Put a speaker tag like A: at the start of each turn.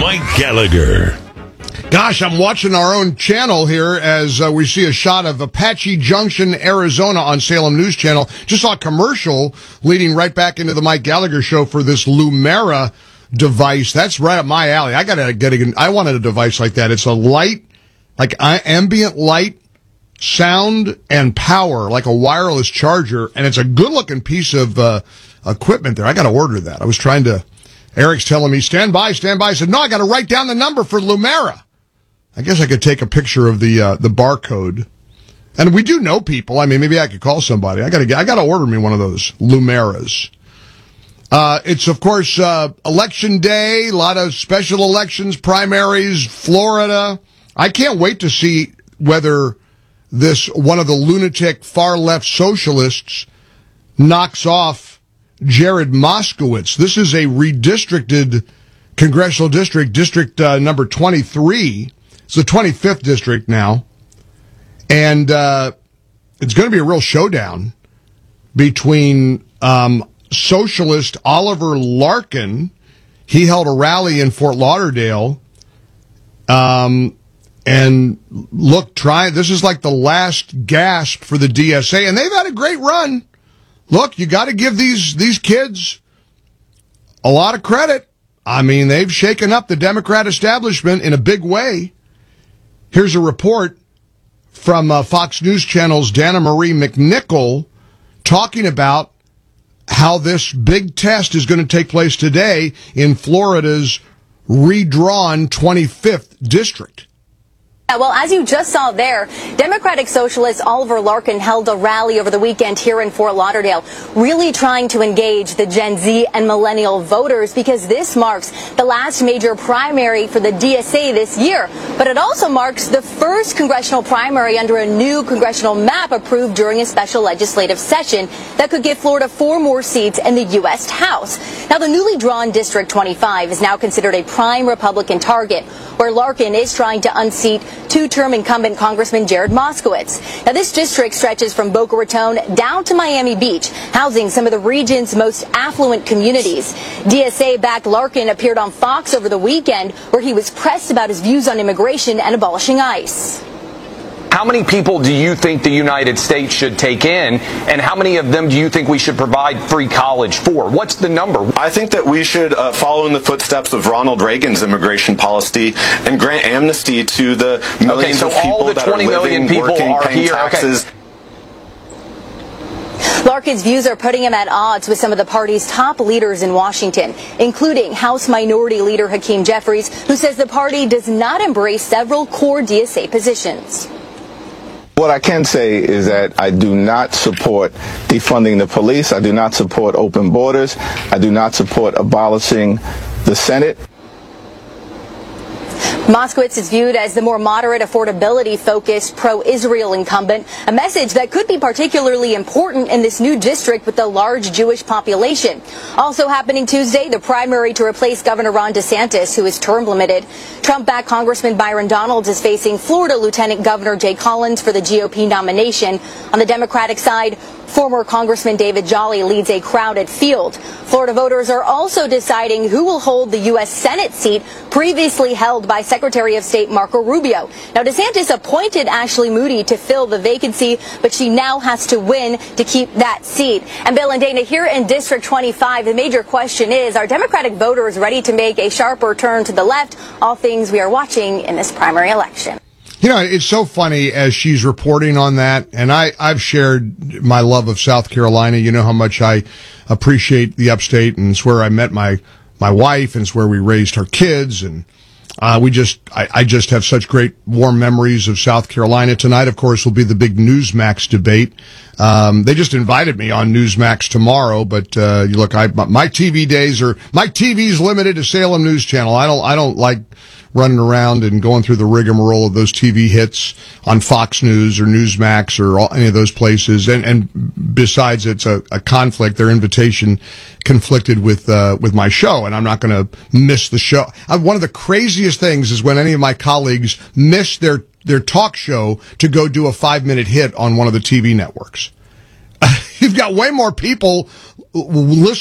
A: Mike Gallagher.
B: Gosh, I'm watching our own channel here as we see a shot of Apache Junction, Arizona on Salem News Channel. Just saw a commercial leading right back into the Mike Gallagher show for this Lumera device. That's right up my alley. I wanted a device like that. It's a light, like ambient light, sound, and power, like a wireless charger, and it's a good-looking piece of equipment there. I got to order that. I was trying to... Eric's telling me, stand by. I said, no, I got to write down the number for Lumera. I guess I could take a picture of the barcode. And we do know people. I mean, maybe I could call somebody. I got to order me one of those Lumeras. It's, of course, election day, a lot of special elections, primaries, Florida. I can't wait to see whether one of the lunatic far-left socialists knocks off Jared Moskowitz. This is a redistricted congressional district number 23. It's the 25th district now. And it's going to be a real showdown between socialist Oliver Larkin. He held a rally in Fort Lauderdale. And look, this is like the last gasp for the DSA, and they've had a great run. Look, you got to give these kids a lot of credit. I mean, they've shaken up the Democrat establishment in a big way. Here's a report from Fox News Channel's Dana Marie McNichol talking about how this big test is going to take place today in Florida's redrawn 25th district.
C: Well, as you just saw there, Democratic Socialist Oliver Larkin held a rally over the weekend here in Fort Lauderdale, really trying to engage the Gen Z and millennial voters because this marks the last major primary for the DSA this year. But it also marks the first congressional primary under a new congressional map approved during a special legislative session that could give Florida 4 more seats in the U.S. House. Now, the newly drawn District 25 is now considered a prime Republican target, where Larkin is trying to unseat two-term incumbent Congressman Jared Moskowitz. Now, this district stretches from Boca Raton down to Miami Beach, housing some of the region's most affluent communities. DSA-backed Larkin appeared on Fox over the weekend, where he was pressed about his views on immigration and abolishing ICE.
D: How many people do you think the United States should take in, and how many of them do you think we should provide free college for? What's the number?
E: I think that we should follow in the footsteps of Ronald Reagan's immigration policy and grant amnesty to the millions of people that are living, working, paying taxes.
C: Larkin's views are putting him at odds with some of the party's top leaders in Washington, including House Minority Leader Hakeem Jeffries, who says the party does not embrace several core DSA positions.
F: What I can say is that I do not support defunding the police. I do not support open borders. I do not support abolishing the Senate.
C: Moskowitz is viewed as the more moderate, affordability-focused, pro-Israel incumbent, a message that could be particularly important in this new district with the large Jewish population. Also happening Tuesday, the primary to replace Governor Ron DeSantis, who is term limited. Trump-backed Congressman Byron Donalds is facing Florida Lieutenant Governor Jay Collins for the GOP nomination. On the Democratic side, former Congressman David Jolly leads a crowded field. Florida voters are also deciding who will hold the U.S. Senate seat previously held by Secretary of State Marco Rubio. Now, DeSantis appointed Ashley Moody to fill the vacancy, but she now has to win to keep that seat. And Bill and Dana, here in District 25, the major question is, are Democratic voters ready to make a sharper turn to the left? All things we are watching in this primary election.
B: You know, it's so funny as she's reporting on that, and I've shared my love of South Carolina. You know how much I appreciate the upstate, and it's where I met my wife, and it's where we raised our kids, and I just have such great warm memories of South Carolina. Tonight, of course, will be the big Newsmax debate. They just invited me on Newsmax tomorrow, but look, my TV's limited to Salem News Channel. I don't like running around and going through the rigmarole of those TV hits on Fox News or Newsmax or any of those places. And besides, it's a conflict. Their invitation conflicted with my show, and I'm not going to miss the show. One of the craziest things is when any of my colleagues miss their talk show to go do a 5-minute hit on one of the TV networks. You've got way more people listening